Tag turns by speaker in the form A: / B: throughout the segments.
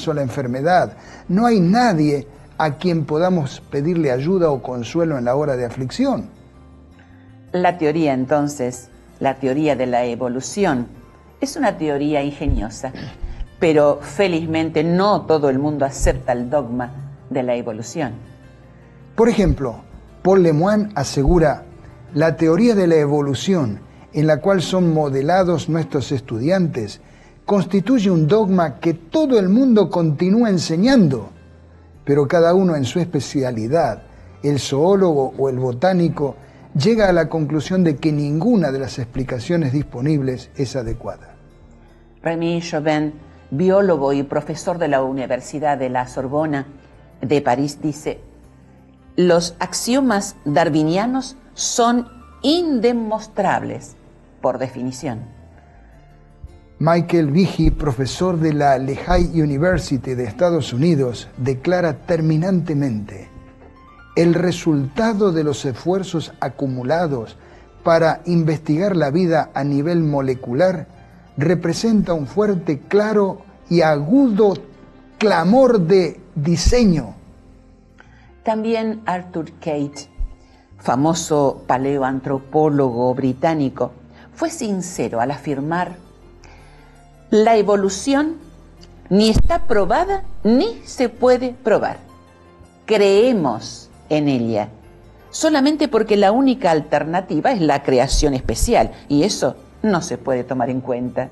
A: sola enfermedad. No hay nadie a quien podamos pedirle ayuda o consuelo en la hora de aflicción.
B: La teoría, entonces, la teoría de la evolución, es una teoría ingeniosa, pero felizmente no todo el mundo acepta el dogma de la evolución.
A: Por ejemplo, Paul Lemoine asegura: la teoría de la evolución, en la cual son modelados nuestros estudiantes, constituye un dogma que todo el mundo continúa enseñando, pero cada uno en su especialidad, el zoólogo o el botánico, llega a la conclusión de que ninguna de las explicaciones disponibles es adecuada.
B: Rémy Chauvin, biólogo y profesor de la Universidad de la Sorbona de París, dice: los axiomas darwinianos son indemostrables por definición.
A: Michael Behe, profesor de la Lehigh University de Estados Unidos, declara terminantemente: el resultado de los esfuerzos acumulados para investigar la vida a nivel molecular representa un fuerte, claro y agudo clamor de diseño.
B: También Arthur Kate, famoso paleoantropólogo británico, fue sincero al afirmar: la evolución ni está probada ni se puede probar. Creemos en ella, solamente porque la única alternativa es la creación especial, y eso no se puede tomar en cuenta.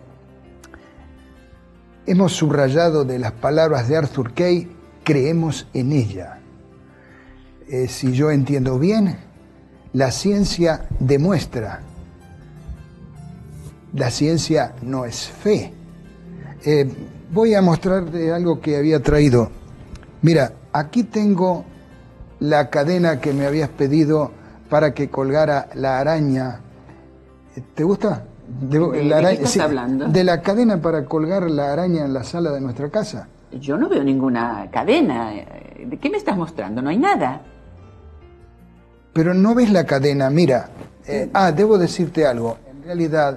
A: Hemos subrayado de las palabras de Arthur Kay: creemos en ella. Si yo entiendo bien, la ciencia demuestra. La ciencia no es fe. Voy a mostrarte algo que había traído. Mira, aquí tengo la cadena que me habías pedido para que colgara la araña. ¿Te gusta?
B: ¿De qué estás hablando?
A: De la cadena para colgar la araña en la sala de nuestra casa.
B: Yo no veo ninguna cadena. ¿De qué me estás mostrando? No hay nada.
A: Pero no ves la cadena, mira. Debo decirte algo. En realidad,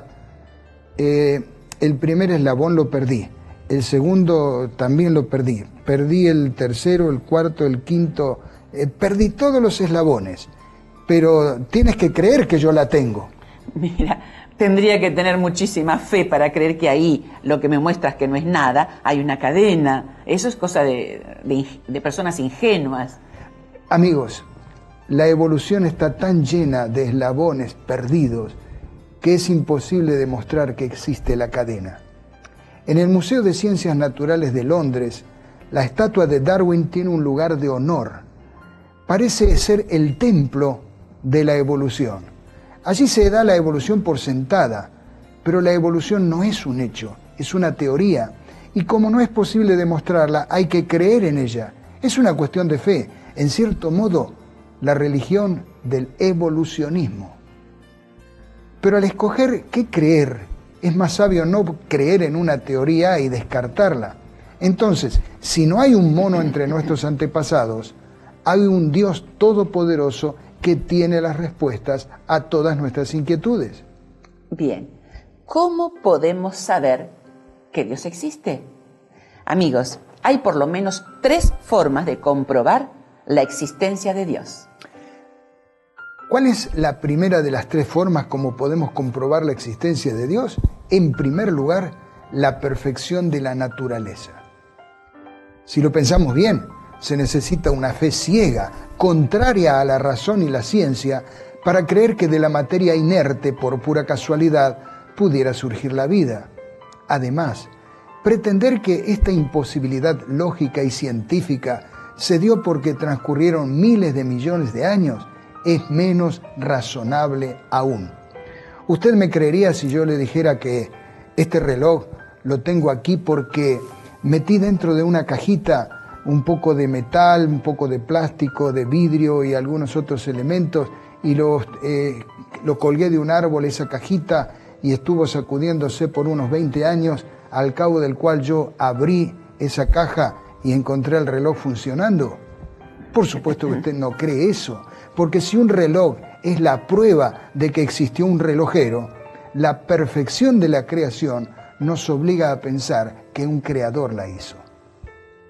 A: el primer eslabón lo perdí. El segundo también lo perdí. Perdí el tercero, el cuarto, el quinto. Perdí todos los eslabones. Pero tienes que creer que yo la tengo.
B: Mira, tendría que tener muchísima fe para creer que ahí, lo que me muestras que no es nada, hay una cadena. Eso es cosa de personas ingenuas.
A: Amigos, la evolución está tan llena de eslabones perdidos que es imposible demostrar que existe la cadena. En el Museo de Ciencias Naturales de Londres, la estatua de Darwin tiene un lugar de honor. Parece ser el templo de la evolución. Allí se da la evolución por sentada, pero la evolución no es un hecho, es una teoría. Y como no es posible demostrarla, hay que creer en ella. Es una cuestión de fe, en cierto modo, la religión del evolucionismo. Pero al escoger qué creer, es más sabio no creer en una teoría y descartarla. Entonces, si no hay un mono entre nuestros antepasados, hay un Dios todopoderoso que tiene las respuestas a todas nuestras inquietudes.
B: Bien, ¿cómo podemos saber que Dios existe? Amigos, hay por lo menos 3 formas de comprobar la existencia de Dios.
A: ¿Cuál es la primera de las 3 formas como podemos comprobar la existencia de Dios? En primer lugar, la perfección de la naturaleza. Si lo pensamos bien, se necesita una fe ciega, contraria a la razón y la ciencia, para creer que de la materia inerte, por pura casualidad, pudiera surgir la vida. Además, pretender que esta imposibilidad lógica y científica se dio porque transcurrieron miles de millones de años es menos razonable aún. Usted me creería si yo le dijera que este reloj lo tengo aquí porque metí dentro de una cajita un poco de metal, un poco de plástico, de vidrio y algunos otros elementos y lo colgué de un árbol esa cajita y estuvo sacudiéndose por unos 20 años, al cabo del cual yo abrí esa caja y encontré el reloj funcionando. Por supuesto que usted no cree eso, porque si un reloj es la prueba de que existió un relojero, la perfección de la creación nos obliga a pensar que un creador la hizo.